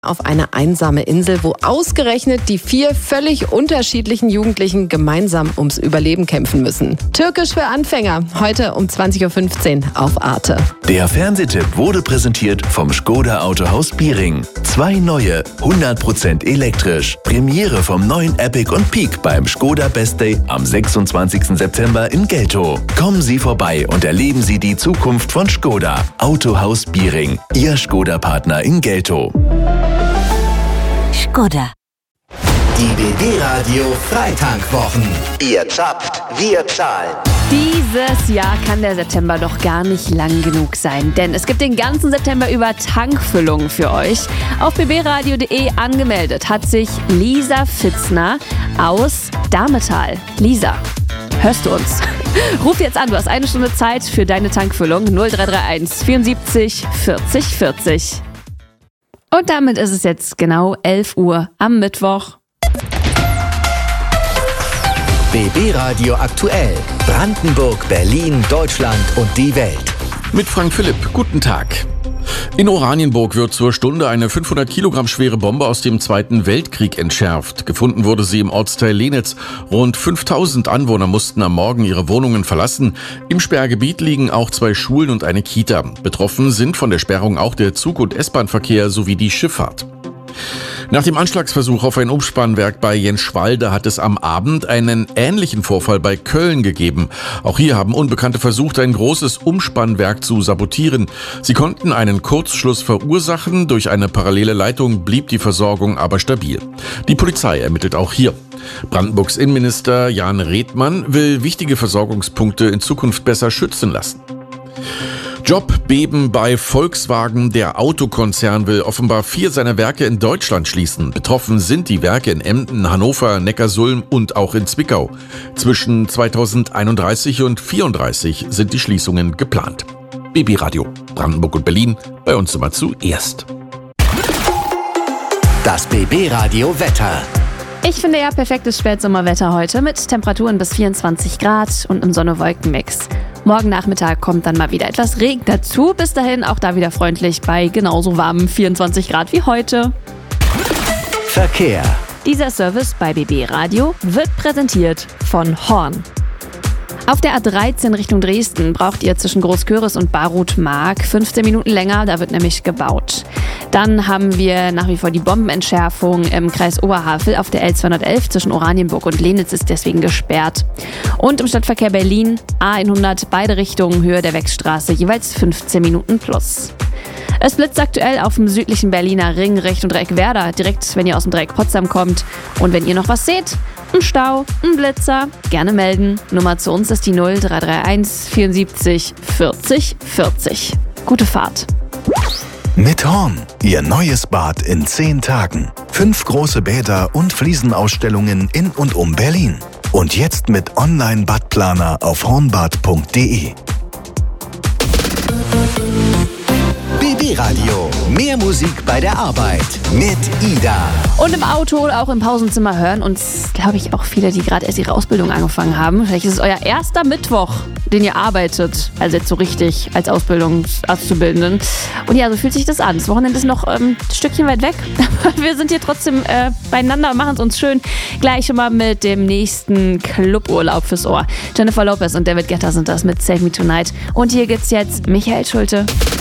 auf eine einsame Insel, wo ausgerechnet die 4 völlig unterschiedlichen Jugendlichen gemeinsam ums Überleben kämpfen müssen. Türkisch für Anfänger, heute um 20.15 Uhr auf Arte. Der Fernsehtipp wurde präsentiert vom Škoda Autohaus Biering. 2 neue, 100% elektrisch. Premiere vom neuen Epic und Peak beim Škoda Best Day am 26. September in Geltow. Kommen Sie vorbei und erleben Sie die Zukunft von Škoda. Autohaus Biering, Ihr Škoda-Partner in Geltow. Škoda. Die BB-Radio Freitankwwochen. Ihr zapft, wir zahlen. Dieses Jahr kann der September doch gar nicht lang genug sein, denn es gibt den ganzen September über Tankfüllungen für euch. Auf bbradio.de angemeldet hat sich Lisa Fitzner aus Dametal. Lisa, hörst du uns? Ruf jetzt an, du hast 1 Stunde Zeit für deine Tankfüllung 0331 74 40 40. Und damit ist es jetzt genau 11 Uhr am Mittwoch. BB-Radio aktuell. Brandenburg, Berlin, Deutschland und die Welt. Mit Frank Philipp. Guten Tag. In Oranienburg wird zur Stunde eine 500 Kilogramm schwere Bombe aus dem Zweiten Weltkrieg entschärft. Gefunden wurde sie im Ortsteil Lenitz. Rund 5000 Anwohner mussten am Morgen ihre Wohnungen verlassen. Im Sperrgebiet liegen auch 2 Schulen und eine Kita. Betroffen sind von der Sperrung auch der Zug- und S-Bahn-Verkehr sowie die Schifffahrt. Nach dem Anschlagsversuch auf ein Umspannwerk bei Jenschwalde hat es am Abend einen ähnlichen Vorfall bei Köln gegeben. Auch hier haben Unbekannte versucht, ein großes Umspannwerk zu sabotieren. Sie konnten einen Kurzschluss verursachen. Durch eine parallele Leitung blieb die Versorgung aber stabil. Die Polizei ermittelt auch hier. Brandenburgs Innenminister Jan Redmann will wichtige Versorgungspunkte in Zukunft besser schützen lassen. Jobbeben bei Volkswagen. Der Autokonzern will offenbar 4 seiner Werke in Deutschland schließen. Betroffen sind die Werke in Emden, Hannover, Neckarsulm und auch in Zwickau. Zwischen 2031 und 2034 sind die Schließungen geplant. BB-Radio, Brandenburg und Berlin, bei uns immer zuerst. Das BB-Radio Wetter. Ich finde ja perfektes Spätsommerwetter heute mit Temperaturen bis 24 Grad und einem Sonne-Wolken-Mix. Morgen Nachmittag kommt dann mal wieder etwas Regen dazu. Bis dahin auch da wieder freundlich bei genauso warmen 24 Grad wie heute. Verkehr. Dieser Service bei BB Radio wird präsentiert von Horn. Auf der A13 Richtung Dresden braucht ihr zwischen Großköris und Barut-Mark 15 Minuten länger, da wird nämlich gebaut. Dann haben wir nach wie vor die Bombenentschärfung im Kreis Oberhavel auf der L211 zwischen Oranienburg und Lenitz ist deswegen gesperrt. Und im Stadtverkehr Berlin A100 beide Richtungen Höhe der Wechstraße jeweils 15 Minuten plus. Es blitzt aktuell auf dem südlichen Berliner Ring Richtung Dreieck Werder, direkt wenn ihr aus dem Dreieck Potsdam kommt. Und wenn ihr noch was seht, ein Stau, ein Blitzer, gerne melden. Nummer zu uns ist die 0331 74 40 40. Gute Fahrt. Mit Horn, Ihr neues Bad in 10 Tagen. 5 große Bäder und Fliesenausstellungen in und um Berlin. Und jetzt mit Online-Badplaner auf hornbad.de. BB-Radio. Mehr Musik bei der Arbeit. Mit Ida. Und im Auto oder auch im Pausenzimmer hören uns, glaube ich, auch viele, die gerade erst ihre Ausbildung angefangen haben. Vielleicht ist es euer erster Mittwoch, den ihr arbeitet. Also jetzt so richtig als Ausbildungsauszubildenden. Und ja, so fühlt sich das an. Das Wochenende ist noch ein Stückchen weit weg. Aber wir sind hier trotzdem beieinander und machen es uns schön. Gleich schon mal mit dem nächsten Cluburlaub fürs Ohr. Jennifer Lopez und David Guetta sind das mit Save Me Tonight. Und hier gibt's jetzt Michael Schulte.